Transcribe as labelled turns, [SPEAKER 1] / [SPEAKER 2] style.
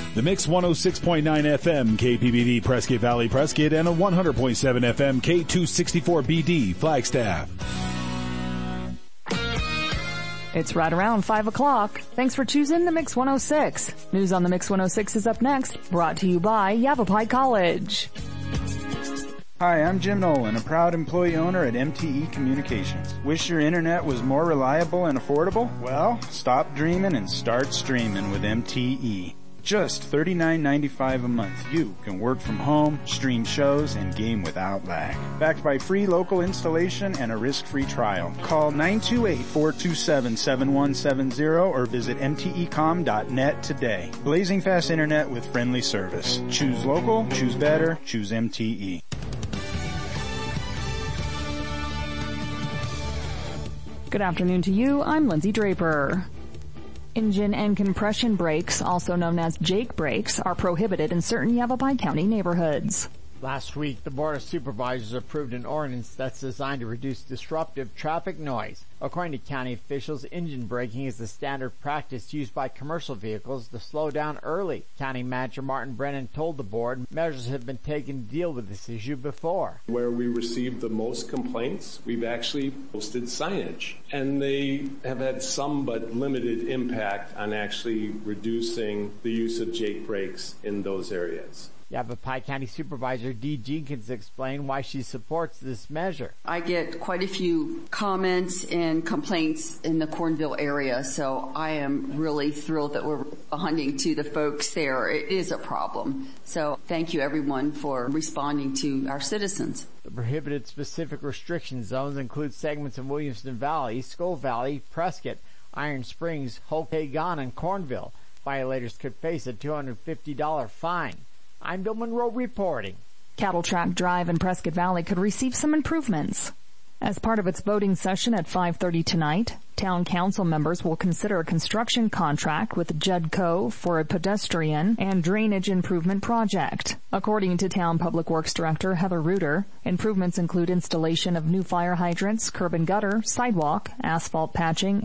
[SPEAKER 1] The Mix 106.9 FM KPBD Prescott Valley Prescott and a 100.7 FM K264BD Flagstaff.
[SPEAKER 2] It's right around 5 o'clock. Thanks for choosing the Mix 106. News on the Mix 106 is up next, brought to you by Yavapai College.
[SPEAKER 3] Hi, I'm Jim Nolan, a proud employee owner at MTE Communications. Wish your internet was more reliable and affordable? Well, stop dreaming and start streaming with MTE. Just $39.95 a month, you can work from home, stream shows, and game without lag. Backed by free local installation and a risk-free trial. Call 928-427-7170 or visit mtecom.net today. Blazing fast internet with friendly service. Choose local, choose better, choose MTE.
[SPEAKER 2] Good afternoon to you. I'm Lindsay Draper. Engine and compression brakes, also known as Jake brakes, are prohibited in certain Yavapai County neighborhoods.
[SPEAKER 4] Last week, the Board of Supervisors approved an ordinance that's designed to reduce disruptive traffic noise. According to county officials, engine braking is the standard practice used by commercial vehicles to slow down early. County Manager Martin Brennan told the board measures have been taken to deal with this issue before.
[SPEAKER 5] Where we received the most complaints, we've actually posted signage, and they have had some but limited impact on actually reducing the use of Jake brakes in those areas.
[SPEAKER 4] Yavapai County Supervisor Dee Jenkins explained why she supports this measure.
[SPEAKER 6] I get quite a few comments and complaints in the Cornville area, so I am really thrilled that we're responding to the folks there. It is a problem. So thank you everyone for responding to our citizens.
[SPEAKER 4] The prohibited specific restriction zones include segments of Williamson Valley, Skull Valley, Prescott, Iron Springs, Hope, Hagan, and Cornville. Violators could face a $250 fine. I'm Bill Monroe reporting.
[SPEAKER 2] Cattle Track Drive in Prescott Valley could receive some improvements. As part of its voting session at 5:30 tonight, Town Council members will consider a construction contract with Judco for a pedestrian and drainage improvement project. According to Town Public Works Director Heather Reuter, improvements include installation of new fire hydrants, curb and gutter, sidewalk, asphalt patching,